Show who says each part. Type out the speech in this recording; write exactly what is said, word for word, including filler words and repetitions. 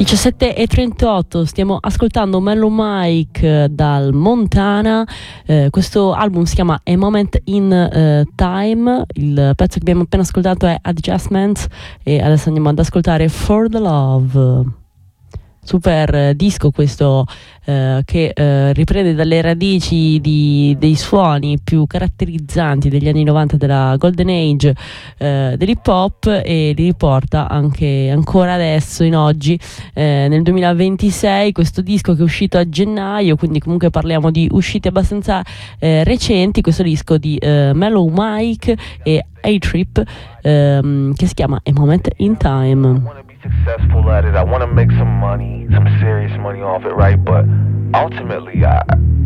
Speaker 1: diciassette e trentotto, stiamo ascoltando Mellow Mike dal Montana. Eh, questo album si chiama A Moment in uh, Time. Il pezzo che abbiamo appena ascoltato è Adjustments e adesso andiamo ad ascoltare For the Love. Super eh, disco questo eh, che eh, riprende dalle radici di, dei suoni più caratterizzanti degli anni novanta, della Golden Age eh, dell'hip hop, e li riporta anche ancora adesso, in oggi, eh, nel duemilaventisei. Questo disco che è uscito a gennaio, quindi comunque parliamo di uscite abbastanza eh, recenti. Questo disco di eh, Mellow Mike e A-Trip ehm, che si chiama A Moment in Time.
Speaker 2: Successful at it. I want to make some money, some serious money off it, right? But ultimately, I